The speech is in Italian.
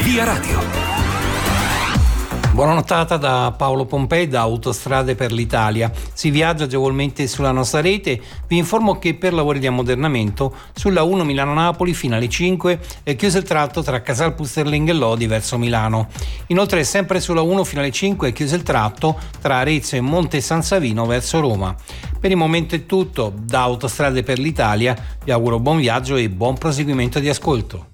Via Radio. Buona nottata da Paolo Pompei da Autostrade per l'Italia. Si viaggia agevolmente sulla nostra rete. Vi informo che per lavori di ammodernamento sulla 1 Milano-Napoli fino alle 5 è chiuso il tratto tra Casal Pusterling e Lodi verso Milano. Inoltre sempre sulla 1 fino alle 5 è chiuso il tratto tra Arezzo e Monte San Savino verso Roma. Per il momento è tutto. Da Autostrade per l'Italia vi auguro buon viaggio e buon proseguimento di ascolto.